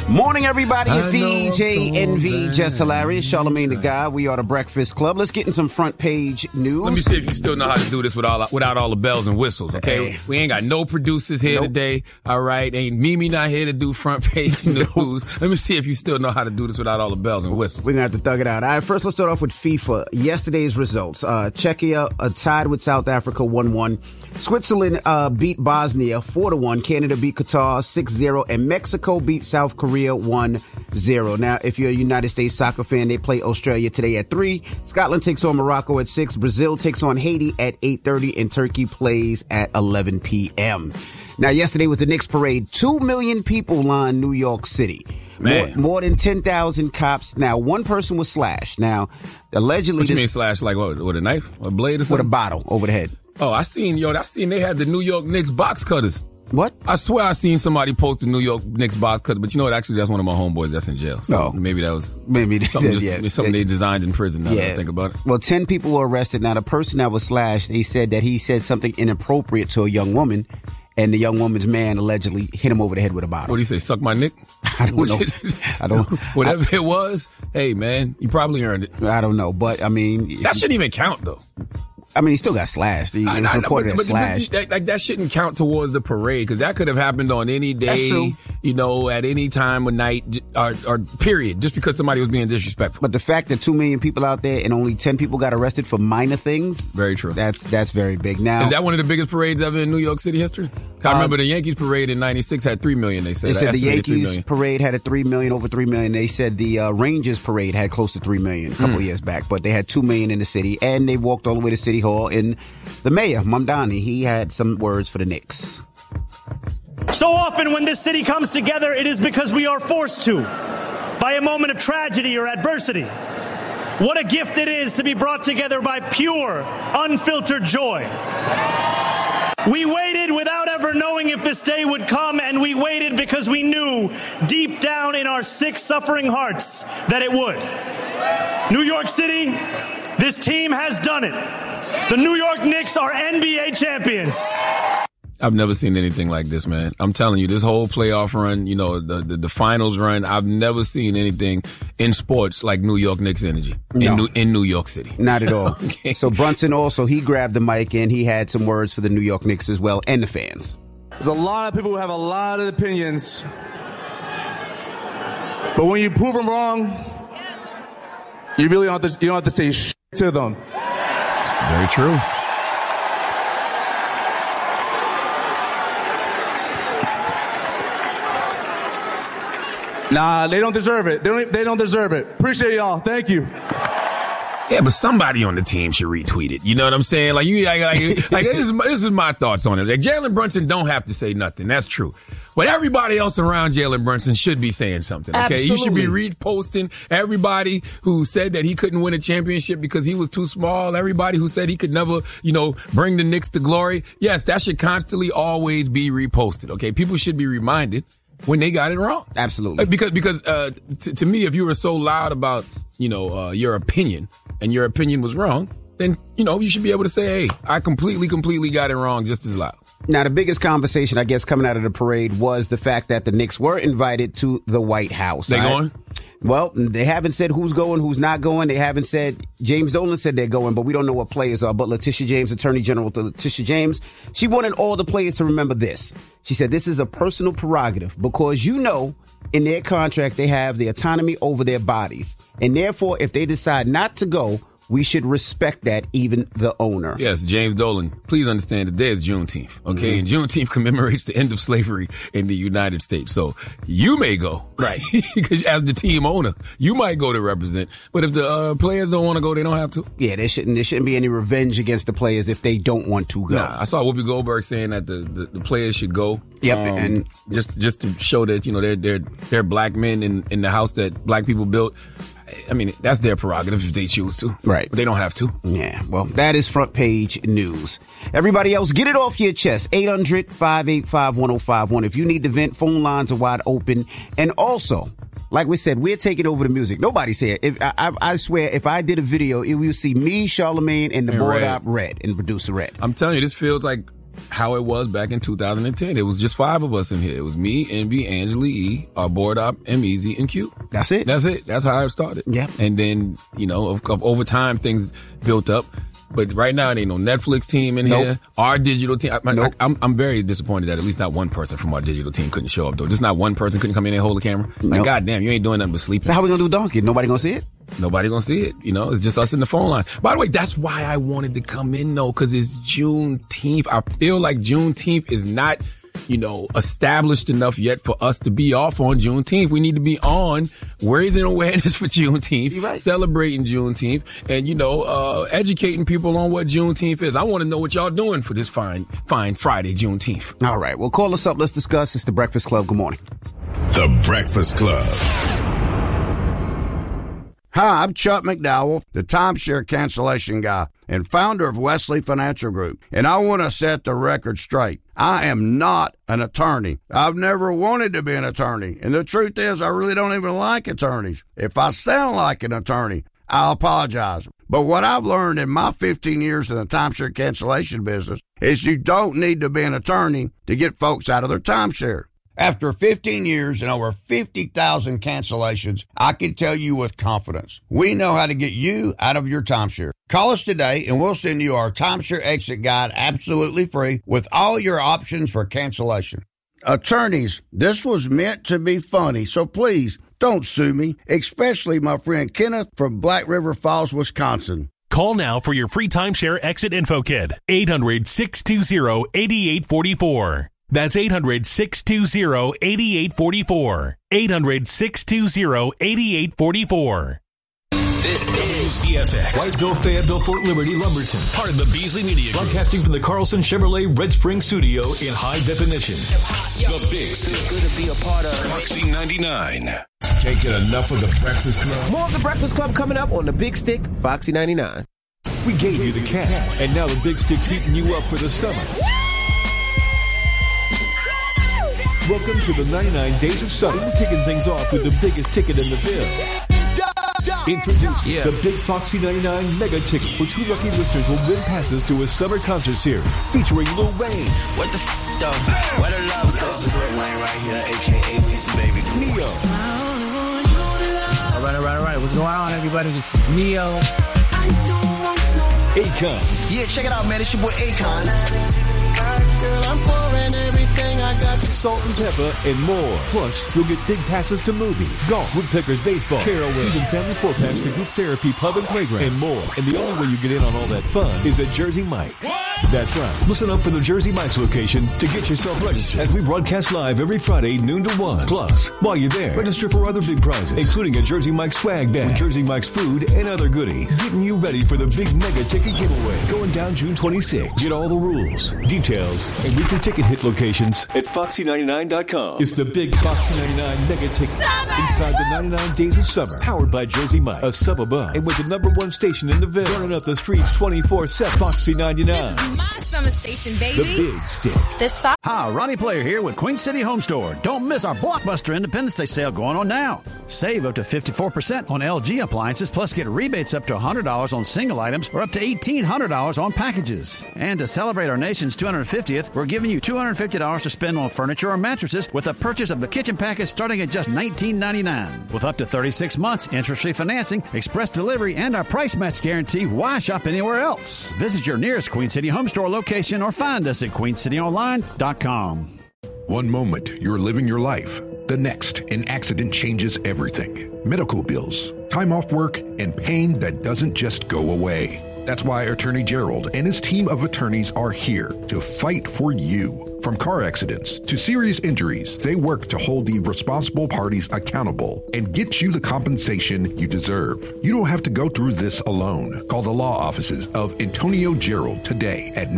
Morning, everybody. It's DJ NV, Just Hilarious, Charlamagne the Guy. We are the Breakfast Club. Let's get in some front page news. Let me see if you still know how to do this without all the bells and whistles, okay? Hey. We ain't got no producers here today, all right? Ain't Mimi not here to do front page news. Let me see if you still know how to do this without all the bells and whistles. We're going to have to thug it out. All right, first let's start off with FIFA. Yesterday's results. Czechia tied with South Africa 1-1. Switzerland beat Bosnia 4-1. Canada beat Qatar 6-0. And Mexico beat South Korea 1-0. Now, if you're a United States soccer fan, they play Australia today at 3. Scotland takes on Morocco at 6. Brazil takes on Haiti at 8:30. And Turkey plays at 11 p.m. Now, yesterday was the Knicks parade. 2 million people lined New York City. Man. More than 10,000 cops. Now, one person was slashed. Now, allegedly... What you mean slashed? Like what? With a knife? A blade or something? With a bottle over the head. Oh, I seen they had the New York Knicks box cutters. What? I swear I seen somebody post the New York Knicks box cutter, but you know what? Actually, that's one of my homeboys that's in jail. So maybe that was something they designed in prison now that I think about it. Well, 10 people were arrested. Now, the person that was slashed, they said that he said something inappropriate to a young woman, and the young woman's man allegedly hit him over the head with a bottle. What do you say? Suck my nick? I don't know. I don't. Whatever it was, hey, man, you probably earned it. I don't know, but I mean... That shouldn't even count, though. I mean, he still got slashed. He was reported as slashed. That shouldn't count towards the parade, because that could have happened on any day. That's true. You know, at any time of night, or period, just because somebody was being disrespectful. But the fact that 2 million people out there and only 10 people got arrested for minor things. Very true. That's very big. Now, is that one of the biggest parades ever in New York City history? I remember the Yankees parade in '96 had 3 million. They said the Yankees parade had over 3 million. They said the Rangers parade had close to 3 million a couple of years back, but they had 2 million in the city, and they walked all the way to City Hall. And the mayor, Mamdani, he had some words for the Knicks. So often when this city comes together, it is because we are forced to, by a moment of tragedy or adversity. What a gift it is to be brought together by pure, unfiltered joy. We waited without ever knowing if this day would come, and we waited because we knew deep down in our sick, suffering hearts that it would. New York City, this team has done it. The New York Knicks are NBA champions. I've never seen anything like this, man. I'm telling you, this whole playoff run, you know, the finals run, I've never seen anything in sports like New York Knicks energy in New York City. Not at all. Okay. So Brunson also, he grabbed the mic and he had some words for the New York Knicks as well, and the fans. There's a lot of people who have a lot of opinions. But when you prove them wrong, you really don't have to say shit to them. Very true. Nah, they don't deserve it. They don't deserve it. Appreciate y'all. Thank you. Yeah, but somebody on the team should retweet it. You know what I'm saying? Like this is my thoughts on it. Like, Jalen Brunson don't have to say nothing. That's true. But everybody else around Jalen Brunson should be saying something. Okay, Absolutely. You should be reposting everybody who said that he couldn't win a championship because he was too small. Everybody who said he could never, bring the Knicks to glory. Yes, that should constantly always be reposted. Okay, people should be reminded when they got it wrong. Absolutely. Because to me, if you were so loud about, your opinion and your opinion was wrong, then, you should be able to say, hey, I completely got it wrong just as loud. Now, the biggest conversation, I guess, coming out of the parade was the fact that the Knicks were invited to the White House. They going? Well, they haven't said who's going, who's not going. They haven't said, James Dolan said they're going, but we don't know what players are. But Letitia James, Attorney General Letitia James, she wanted all the players to remember this. She said, this is a personal prerogative because in their contract, they have the autonomy over their bodies. And therefore, if they decide not to go, we should respect that, even the owner. Yes, James Dolan, please understand that there's Juneteenth, okay? Mm-hmm. And Juneteenth commemorates the end of slavery in the United States. So you may go, right? Because as the team owner, you might go to represent. But if the players don't want to go, they don't have to. Yeah, there shouldn't be any revenge against the players if they don't want to go. Nah, I saw Whoopi Goldberg saying that the players should go. Yep, and just to show that they're black men in the house that black people built. I mean, that's their prerogative if they choose to. Right. But they don't have to. Yeah, well, that is front page news. Everybody else, get it off your chest. 800-585-1051. If you need to vent, phone lines are wide open. And also, like we said, we're taking over the music. Nobody's here. I swear, if I did a video, you will see me, Charlamagne, and the board op Red, and producer Red. I'm telling you, this feels like how it was back in 2010. It was just 5 of us in here. It was me, Envy, Angela E, Board Op, M-Easy, and Q. That's it. That's how it started. Yeah. And then, over time, things built up. But right now, there ain't no Netflix team in here. Our digital team. I'm very disappointed that at least not one person from our digital team couldn't show up, though. Just not one person couldn't come in and hold the camera. Like, goddamn, you ain't doing nothing but sleeping. So how we gonna do Donkey? Nobody gonna see it? Nobody gonna see it. It's just us in the phone line. By the way, that's why I wanted to come in, though, because it's Juneteenth. I feel like Juneteenth is not, established enough yet for us to be off on Juneteenth. We need to be on raising awareness for Juneteenth, right. Celebrating Juneteenth, and, educating people on what Juneteenth is. I want to know what y'all doing for this fine Friday, Juneteenth. All right. Well, call us up. Let's discuss. It's The Breakfast Club. Good morning. The Breakfast Club. Hi, I'm Chuck McDowell, the timeshare cancellation guy and founder of Wesley Financial Group, and I want to set the record straight. I am not an attorney. I've never wanted to be an attorney, and the truth is I really don't even like attorneys. If I sound like an attorney, I'll apologize. But what I've learned in my 15 years in the timeshare cancellation business is you don't need to be an attorney to get folks out of their timeshare. After 15 years and over 50,000 cancellations, I can tell you with confidence, we know how to get you out of your timeshare. Call us today and we'll send you our timeshare exit guide absolutely free with all your options for cancellation. Attorneys, this was meant to be funny, so please don't sue me, especially my friend Kenneth from Black River Falls, Wisconsin. Call now for your free timeshare exit info kit. 800-620-8844. That's 800-620-8844. 800-620-8844. This is CFX. Whiteville, Fayetteville, Fort Liberty, Lumberton. Part of the Beasley Media Group. Broadcasting from the Carlson Chevrolet Red Spring Studio in high definition. The Big Stick. Good to be a part of. Foxy 99. Can't get enough of The Breakfast Club. More of The Breakfast Club coming up on the Big Stick, Foxy 99. We gave you the cash, and now the Big Stick's heating you up for the summer. Welcome to the 99 Days of Summer. We're kicking things off with the biggest ticket in the bill. Introducing the Big Foxy 99 Mega Ticket, where 2 lucky listeners will win passes to a summer concert series featuring Lil Wayne. What the f*** though? Where the love goes? This is Lil Wayne right here, a.k.a. Weezy Baby. Neo. All right. What's going on, everybody? This is Neo. Akon. Yeah, check it out, man. It's your boy Akon. Girl, I'm pouring everything I got. Salt and Pepper, and more. Plus, you'll get big passes to movies, golf, Woodpeckers baseball, Carolyn, even family 4-packs to group therapy, pub and playground, and more. And the only way you get in on all that fun is at Jersey Mike's. What? That's right. Listen up for the Jersey Mike's location to get yourself registered as we broadcast live every Friday, noon to 1. Plus, while you're there, register for other big prizes, including a Jersey Mike's swag bag, with Jersey Mike's food, and other goodies. Getting you ready for the big mega ticket giveaway going down June 26th. Get all the rules, details, and weekly ticket hit locations at Foxy99.com. It's the big Foxy 99 mega ticket inside the 99 Days of Summer, powered by Jersey Mike, a sub above, and with the #1 station in the Ville, running up the streets 24/7. Foxy 99. This is my summer station, baby. The Big Stick. Hi, Ronnie Player here with Queen City Home Store. Don't miss our Blockbuster Independence Day sale going on now. Save up to 54% on LG appliances, plus get rebates up to $100 on single items or up to $1,800 on packages. And to celebrate our nation's 250th, we're giving you $250 to spend on furniture or mattresses with a purchase of the kitchen package starting at just $19.99. With up to 36 months, interest-free financing, express delivery, and our price match guarantee, why shop anywhere else? Visit your nearest Queen City Home Store location or find us at queencityonline.com. One moment, you're living your life. The next, an accident changes everything. Medical bills, time off work, and pain that doesn't just go away. That's why Attorney Gerald and his team of attorneys are here to fight for you. From car accidents to serious injuries, they work to hold the responsible parties accountable and get you the compensation you deserve. You don't have to go through this alone. Call the law offices of Antonio Gerald today at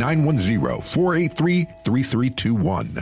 910-483-3321.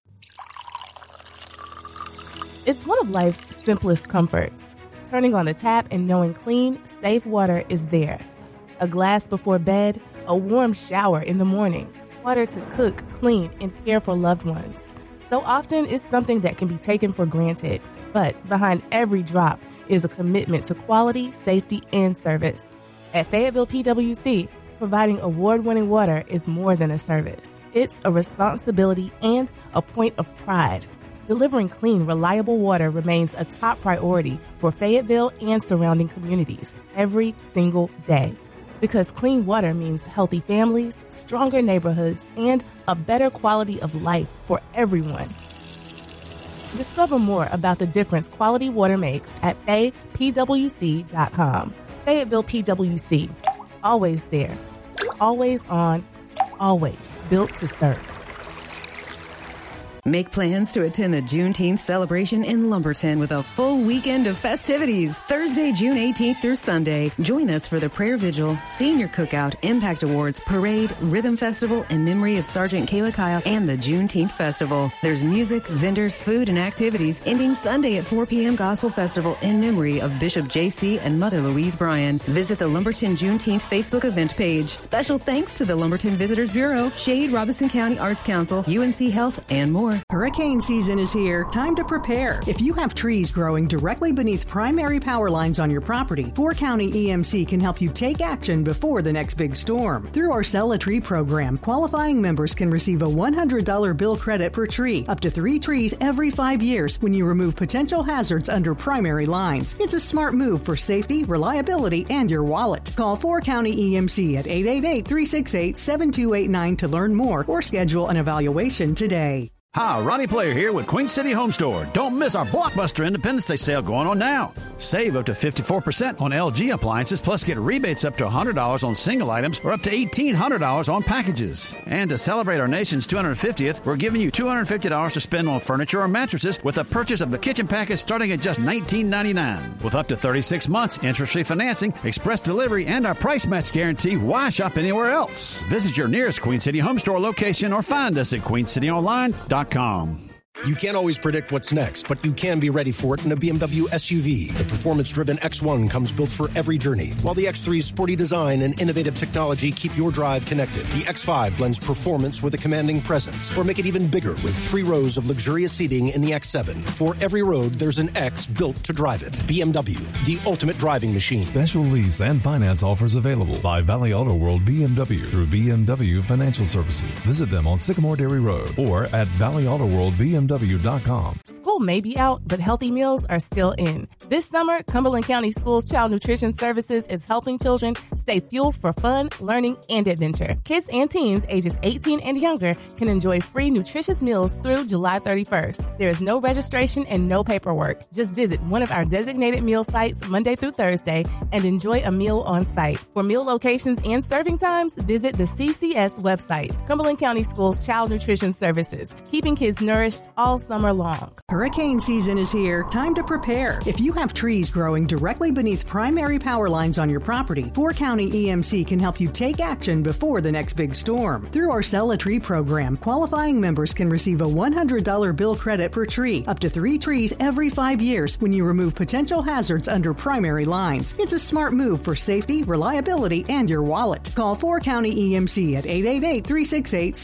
It's one of life's simplest comforts. Turning on the tap and knowing clean, safe water is there. A glass before bed, a warm shower in the morning, water to cook, clean, and care for loved ones. So often it's something that can be taken for granted, but behind every drop is a commitment to quality, safety, and service. At Fayetteville PWC, Providing award-winning water is more than a service. It's a responsibility and a point of pride. Delivering clean, reliable water remains a top priority for Fayetteville and surrounding communities every single day. Because clean water means healthy families, stronger neighborhoods, and a better quality of life for everyone. Discover more about the difference quality water makes at faypwc.com. Fayetteville PWC. Always there. Always on. Always built to serve. Make plans to attend the Juneteenth celebration in Lumberton with a full weekend of festivities. Thursday, June 18th through Sunday. Join us for the Prayer Vigil, Senior Cookout, Impact Awards, Parade, Rhythm Festival in memory of Sergeant Kayla Kyle, and the Juneteenth Festival. There's music, vendors, food, and activities ending Sunday at 4 p.m. Gospel Festival in memory of Bishop J.C. and Mother Louise Bryan. Visit the Lumberton Juneteenth Facebook event page. Special thanks to the Lumberton Visitors Bureau, Shade, Robeson County Arts Council, UNC Health, and more. Hurricane season is here. Time to prepare. If you have trees growing directly beneath primary power lines on your property, 4 County EMC can help you take action before the next big storm. Through our Sell a Tree program, qualifying members can receive a $100 bill credit per tree, up to 3 trees every 5 years when you remove potential hazards under primary lines. It's a smart move for safety, reliability, and your wallet. Call 4 County EMC at 888-368-7289 to learn more or schedule an evaluation today. Hi, Ronnie Player here with Queen City Home Store. Don't miss our Blockbuster Independence Day sale going on now. Save up to 54% on LG appliances, plus get rebates up to $100 on single items or up to $1,800 on packages. And to celebrate our nation's 250th, we're giving you $250 to spend on furniture or mattresses with a purchase of the kitchen package starting at just $19.99. With up to 36 months, interest-free financing, express delivery, and our price match guarantee, why shop anywhere else? Visit your nearest Queen City Home Store location or find us at queencityonline.com. You can't always predict what's next, but you can be ready for it in a BMW SUV. The performance-driven X1 comes built for every journey, while the X3's sporty design and innovative technology keep your drive connected. The X5 blends performance with a commanding presence, or make it even bigger with 3 rows of luxurious seating in the X7. For every road, there's an X built to drive it. BMW, the ultimate driving machine. Special lease and finance offers available by Valley Auto World BMW through BMW Financial Services. Visit them on Sycamore Dairy Road or at ValleyAutoWorldBMW.com. School may be out, but healthy meals are still in. This summer, Cumberland County Schools Child Nutrition Services is helping children stay fueled for fun, learning, and adventure. Kids and teens ages 18 and younger can enjoy free nutritious meals through July 31st. There is no registration and no paperwork. Just visit one of our designated meal sites Monday through Thursday and enjoy a meal on site. For meal locations and serving times, visit the CCS website. Cumberland County Schools Child Nutrition Services, keeping kids nourished all summer long. Hurricane season is here. Time to prepare. If you have trees growing directly beneath primary power lines on your property, 4 County EMC can help you take action before the next big storm. Through our Sell a Tree program, qualifying members can receive a $100 bill credit per tree, up to 3 trees every 5 years when you remove potential hazards under primary lines. It's a smart move for safety, reliability, and your wallet. Call 4 County EMC at 888-368-7289